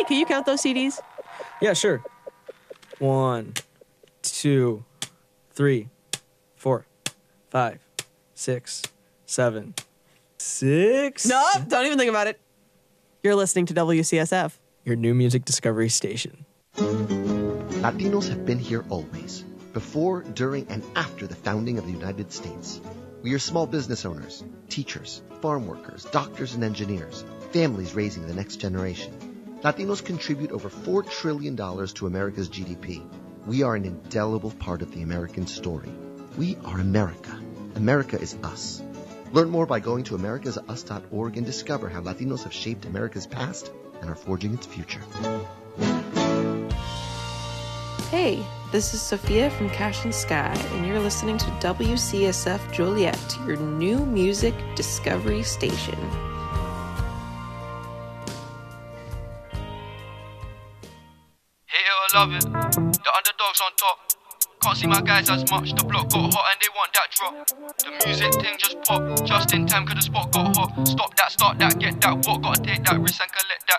can you count those CDs? Yeah, sure. 1, 2, 3, 4, 5, 6, 7, 6. No, don't even think about it. You're listening to WCSF. Your new music discovery station. Latinos have been here always, before, during, and after the founding of the United States. We are small business owners, teachers, farm workers, doctors and engineers, families raising the next generation. Latinos contribute over $4 trillion to America's GDP. We are an indelible part of the American story. We are America. America is us. Learn more by going to americasus.org and discover how Latinos have shaped America's past and are forging its future. Hey, this is Sophia from Cash and Sky, and you're listening to WCSF Joliet, your new music discovery station. Hate it or love it, the underdogs on top. Can't see my guys as much, the block got hot and they want that drop. The music thing just pop, just in time cause the spot got hot. Stop that, start that, get that, what, gotta take that risk and collect that.